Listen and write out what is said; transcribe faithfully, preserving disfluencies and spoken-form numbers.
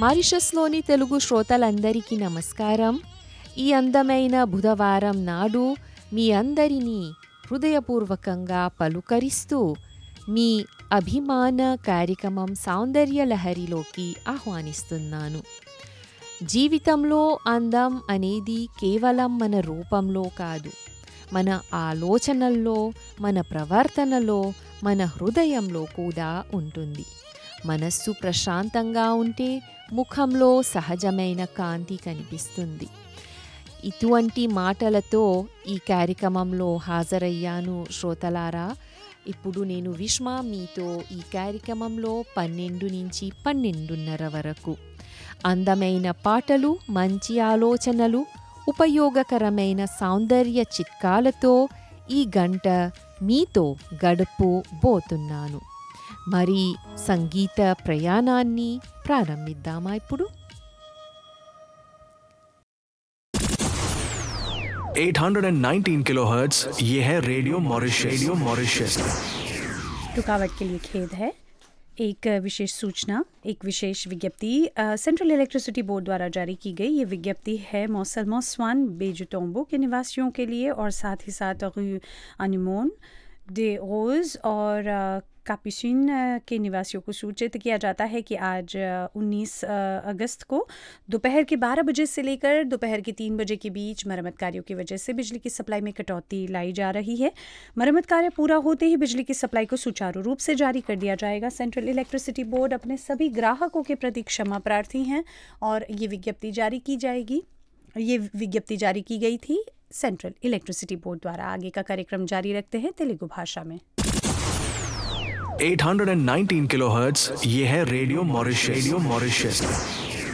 మారిషస్లోని తెలుగు శ్రోతలందరికీ నమస్కారం. ఈ అందమైన బుధవారం నాడు మీ అందరినీ హృదయపూర్వకంగా పలుకరిస్తూ మీ అభిమాన కార్యక్రమం సౌందర్య లహరిలోకి ఆహ్వానిస్తున్నాను. జీవితంలో అందం అనేది కేవలం మన రూపంలో కాదు, మన ఆలోచనల్లో, మన ప్రవర్తనలో, మన హృదయంలో కూడా ఉంటుంది. మనస్సు ప్రశాంతంగా ఉంటే ముఖంలో సహజమైన కాంతి కనిపిస్తుంది. ఇటువంటి మాటలతో ఈ కార్యక్రమంలో హాజరయ్యాను శ్రోతలారా. ఇప్పుడు నేను విష్మ మీతో ఈ కార్యక్రమంలో పన్నెండు నుంచి పన్నెండున్నర వరకు అందమైన పాటలు, మంచి ఆలోచనలు, ఉపయోగకరమైన సౌందర్య చిట్కాలతో ఈ గంట మీతో గడుపుబోతున్నాను. మరి సంగీత ప్రయాణాన్ని ప్రారంభిద్దామా ఇప్పుడు? आठ सौ उन्नीस किलोहर्ट्ज़ ये है रेडियो मॉरिशस. Radio Mauritius. रुकावट के लिए खेद है. एक विशेष सूचना, एक विशेष विज्ञप्ति सेंट्रल इलेक्ट्रिसिटी बोर्ड द्वारा जारी की गई. ये विज्ञप्ति है मौसलमो स्वान बेजुटोम्बो के निवासियों के लिए और साथ ही साथ रू अनिमोन डे रोज और कापुसिन के निवासियों को सूचित किया जाता है कि आज उन्नीस अगस्त को दोपहर के बारह बजे से लेकर दोपहर के तीन बजे के बीच मरम्मत कार्यों की वजह से बिजली की सप्लाई में कटौती लाई जा रही है. मरम्मत कार्य पूरा होते ही बिजली की सप्लाई को सुचारू रूप से जारी कर दिया जाएगा. सेंट्रल इलेक्ट्रिसिटी बोर्ड अपने सभी ग्राहकों के प्रति क्षमा प्रार्थी हैं और ये विज्ञप्ति जारी की जाएगी. ये विज्ञप्ति जारी की गई थी सेंट्रल इलेक्ट्रिसिटी बोर्ड द्वारा. आगे का कार्यक्रम जारी रखते हैं तेलुगु भाषा में. आठ सौ उन्नीस किलोहर्ट्ज़ ये है रेडियो मॉरिशस. Radio Mauritius.